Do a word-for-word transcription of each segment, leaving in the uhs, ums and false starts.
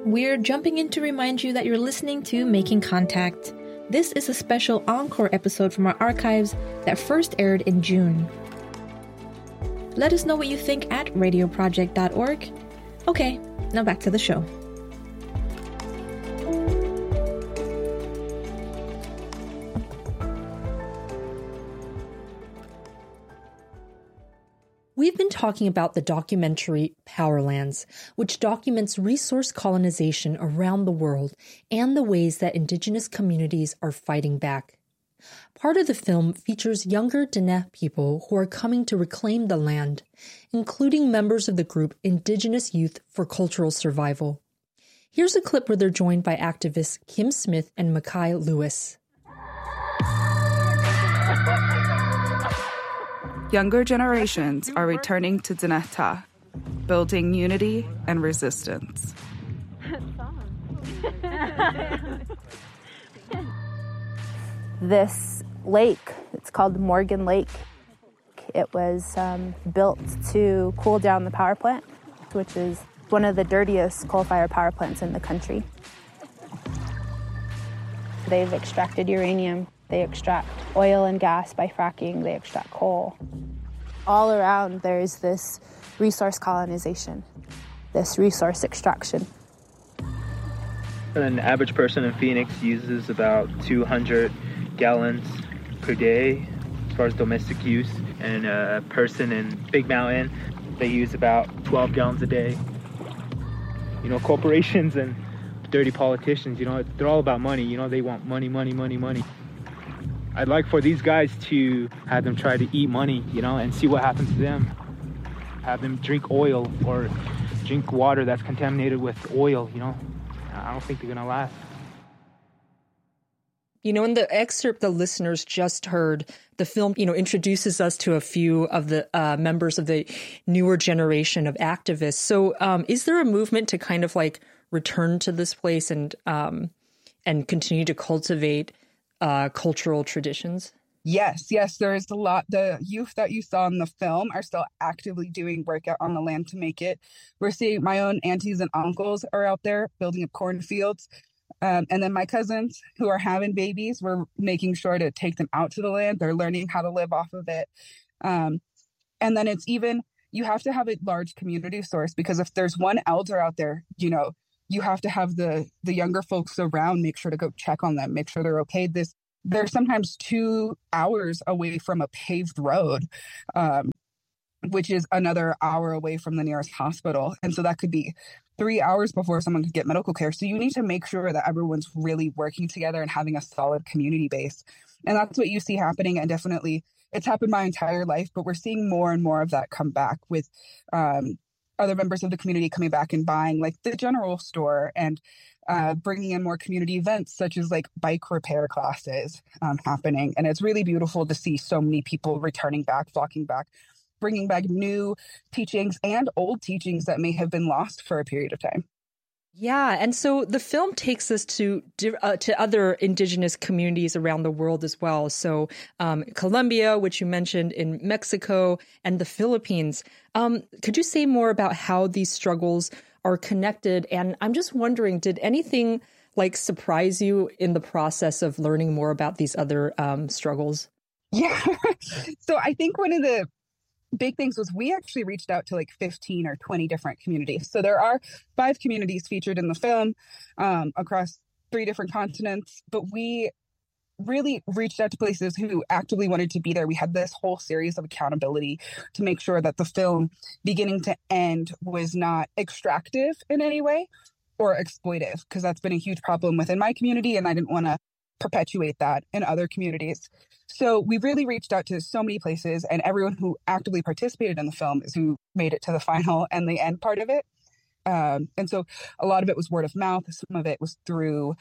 We're jumping in to remind you that you're listening to Making Contact. This is a special encore episode from our archives that first aired in June. Let us know what you think at radio project dot org. Okay, now back to the show. We've been talking about the documentary Powerlands, which documents resource colonization around the world and the ways that indigenous communities are fighting back. Part of the film features younger Diné people who are coming to reclaim the land, including members of the group Indigenous Youth for Cultural Survival. Here's a clip where they're joined by activists Kim Smith and Mackay Lewis. Younger generations are returning to Dinétah, building unity and resistance. This lake, it's called Morgan Lake. It was um, built to cool down the power plant, which is one of the dirtiest coal-fired power plants in the country. They've extracted uranium. They extract oil and gas by fracking. They extract coal. All around, there is this resource colonization, this resource extraction. An average person in Phoenix uses about two hundred gallons per day as far as domestic use. And a person in Big Mountain, they use about twelve gallons a day. You know, corporations and dirty politicians, you know, they're all about money. You know, they want money, money, money, money. I'd like for these guys to have them try to eat money, you know, and see what happens to them. Have them drink oil or drink water that's contaminated with oil, you know. I don't think they're going to last. You know, in the excerpt the listeners just heard, the film, you know, introduces us to a few of the uh, members of the newer generation of activists. So um, is there a movement to kind of like return to this place and um, and continue to cultivate uh, cultural traditions? Yes, yes, there is a lot. The youth that you saw in the film are still actively doing work out on the land to make it. We're seeing my own aunties and uncles are out there building up cornfields. Um, and then my cousins who are having babies, we're making sure to take them out to the land. They're learning how to live off of it. Um, and then it's even, you have to have a large community source, because if there's one elder out there, you know, you have to have the the younger folks around, make sure to go check on them, make sure they're okay. This They're sometimes two hours away from a paved road, um, which is another hour away from the nearest hospital. And so that could be three hours before someone could get medical care. So you need to make sure that everyone's really working together and having a solid community base. And that's what you see happening. And definitely it's happened my entire life, but we're seeing more and more of that come back with um, other members of the community coming back and buying like the general store and uh, bringing in more community events such as like bike repair classes um, happening. And it's really beautiful to see so many people returning back, flocking back, bringing back new teachings and old teachings that may have been lost for a period of time. Yeah, and so the film takes us to uh, to other indigenous communities around the world as well. So um, Colombia, which you mentioned, in Mexico, and the Philippines. Um, could you say more about how these struggles are connected? And I'm just wondering, did anything like surprise you in the process of learning more about these other um, struggles? Yeah, so I think one of the big things was we actually reached out to like fifteen or twenty different communities. So there are five communities featured in the film um, across three different continents, but we really reached out to places who actively wanted to be there. We had this whole series of accountability to make sure that the film beginning to end was not extractive in any way or exploitive, because that's been a huge problem within my community, and I didn't want to perpetuate that in other communities. So we really reached out to so many places, and everyone who actively participated in the film is who made it to the final and the end part of it. Um, and so a lot of it was word of mouth. Some of it was through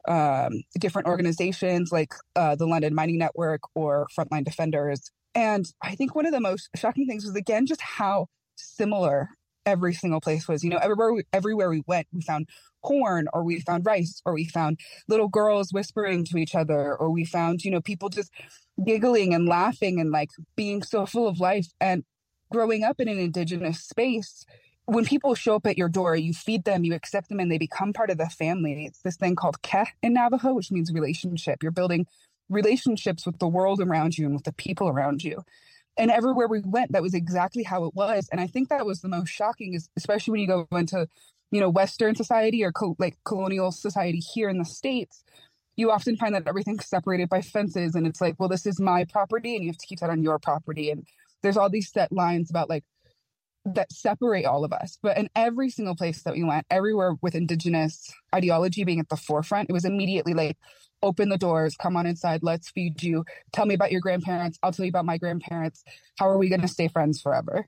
um, different organizations like uh, the London Mining Network or Frontline Defenders. And I think one of the most shocking things was, again, just how similar every single place was. You know, everywhere we, everywhere we went, we found corn, or we found rice, or we found little girls whispering to each other, or we found, you know, people just giggling and laughing and like being so full of life. And growing up in an Indigenous space, when people show up at your door, you feed them, you accept them, and they become part of the family. It's this thing called Ke in Navajo, which means relationship. You're building relationships with the world around you and with the people around you. And everywhere we went, that was exactly how it was. And I think that was the most shocking, is especially when you go into, you know, Western society or co- like colonial society here in the States, you often find that everything's separated by fences. And it's like, well, this is my property and you have to keep that on your property. And there's all these set lines about like that separate all of us. But in every single place that we went, everywhere with Indigenous ideology being at the forefront, it was immediately like, open the doors, come on inside, let's feed you, tell me about your grandparents, I'll tell you about my grandparents. How are we going to stay friends forever?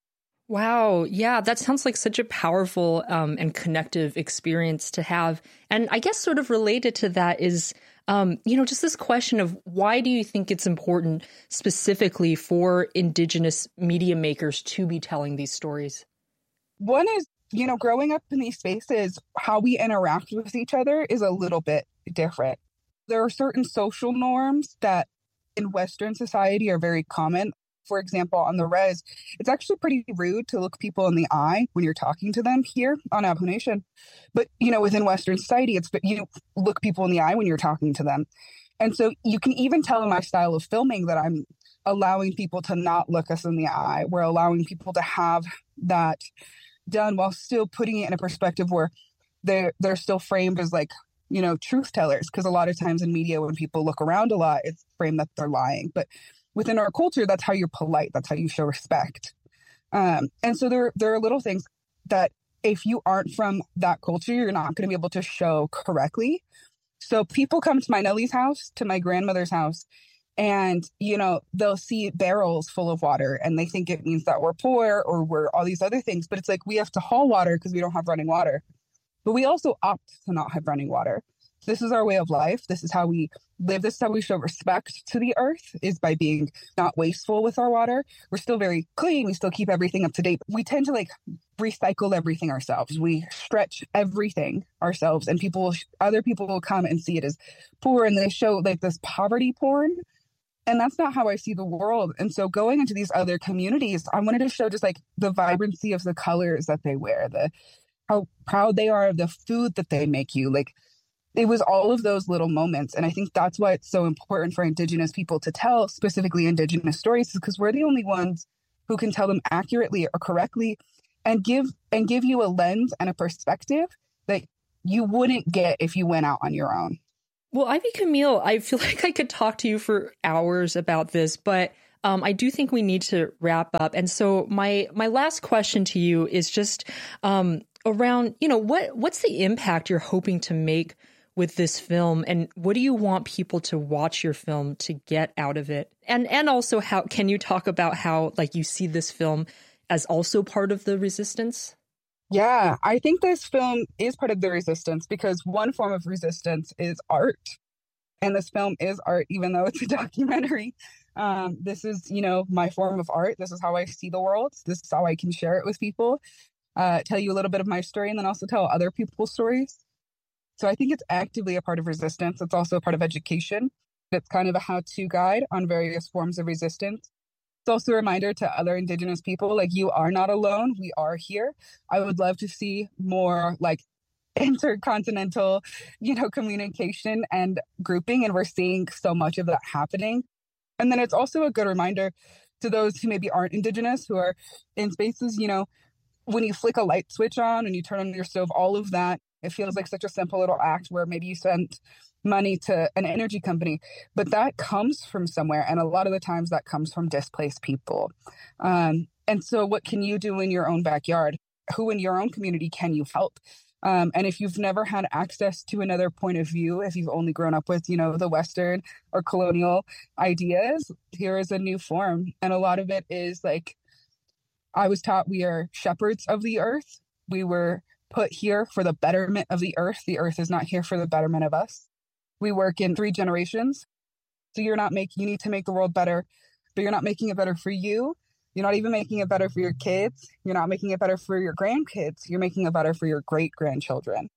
Wow. Yeah, that sounds like such a powerful um, and connective experience to have. And I guess sort of related to that is, um, you know, just this question of why do you think it's important specifically for Indigenous media makers to be telling these stories? One is, you know, growing up in these spaces, how we interact with each other is a little bit different. There are certain social norms that in Western society are very common. For example, on the res, it's actually pretty rude to look people in the eye when you're talking to them here on Navajo Nation. But, you know, within Western society, it's you look people in the eye when you're talking to them. And so you can even tell in my style of filming that I'm allowing people to not look us in the eye. We're allowing people to have that done while still putting it in a perspective where they're, they're still framed as like, you know, truth tellers. Because a lot of times in media, when people look around a lot, it's framed that they're lying. But within our culture, that's how you're polite. That's how you show respect. Um, and so there, there are little things that if you aren't from that culture, you're not going to be able to show correctly. So people come to my Nellie's house, to my grandmother's house, and, you know, they'll see barrels full of water and they think it means that we're poor or we're all these other things. But it's like we have to haul water because we don't have running water. But we also opt to not have running water. This is our way of life. This is how we live. This is how we show respect to the earth, is by being not wasteful with our water. We're still very clean. We still keep everything up to date. We tend to like recycle everything ourselves. We stretch everything ourselves, and people, other people will come and see it as poor, and they show like this poverty porn. And that's not how I see the world. And so going into these other communities, I wanted to show just like the vibrancy of the colors that they wear, the how proud they are of the food that they make you. Like, it was all of those little moments. And I think that's why it's so important for Indigenous people to tell specifically Indigenous stories, because we're the only ones who can tell them accurately or correctly and give and give you a lens and a perspective that you wouldn't get if you went out on your own. Well, Ivy Camille, I feel like I could talk to you for hours about this, but um, I do think we need to wrap up. And so my my last question to you is just um, around, you know, what what's the impact you're hoping to make with this film, and what do you want people to watch your film to get out of it? And and also, how can you talk about how like you see this film as also part of the resistance? Yeah, I think this film is part of the resistance, because one form of resistance is art. And this film is art, even though it's a documentary. Um, this is, you know, my form of art. This is how I see the world. This is how I can share it with people, uh, tell you a little bit of my story, and then also tell other people's stories. So I think it's actively a part of resistance. It's also a part of education. It's kind of a how-to guide on various forms of resistance. It's also a reminder to other Indigenous people, like, you are not alone. We are here. I would love to see more like intercontinental, you know, communication and grouping. And we're seeing so much of that happening. And then it's also a good reminder to those who maybe aren't Indigenous, who are in spaces, you know, when you flick a light switch on and you turn on your stove, all of that, it feels like such a simple little act where maybe you sent money to an energy company, but that comes from somewhere. And a lot of the times that comes from displaced people. Um, and so what can you do in your own backyard? Who in your own community can you help? Um, and if you've never had access to another point of view, if you've only grown up with, you know, the Western or colonial ideas, here is a new form. And a lot of it is like, I was taught we are shepherds of the earth. We were put here for the betterment of the earth. The earth is not here for the betterment of us. We work in three generations. So you're not making, you need to make the world better, but you're not making it better for you. You're not even making it better for your kids. You're not making it better for your grandkids. You're making it better for your great-grandchildren.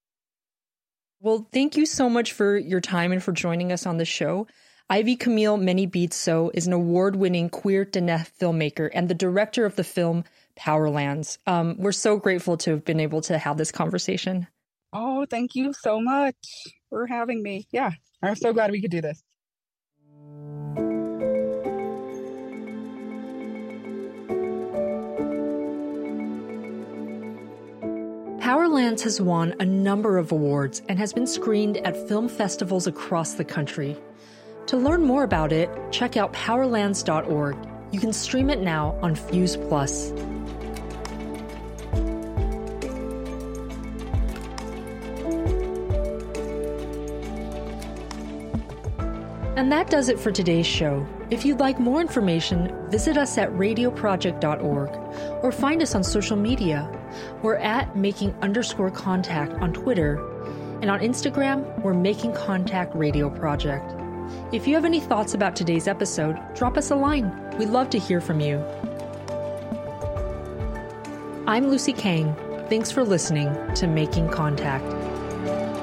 Well, thank you so much for your time and for joining us on the show. Ivy Camille Many Beats So is an award-winning queer Diné filmmaker and the director of the film Powerlands. Um, we're so grateful to have been able to have this conversation. Oh, thank you so much for having me. Yeah, I'm so glad we could do this. Powerlands has won a number of awards and has been screened at film festivals across the country. To learn more about it, check out powerlands dot org. You can stream it now on Fuse Plus. And that does it for today's show. If you'd like more information, visit us at radio project dot org or find us on social media. We're at making underscore contact on Twitter, and on Instagram, we're Making Contact Radio Project. If you have any thoughts about today's episode, drop us a line. We'd love to hear from you. I'm Lucy Kang. Thanks for listening to Making Contact.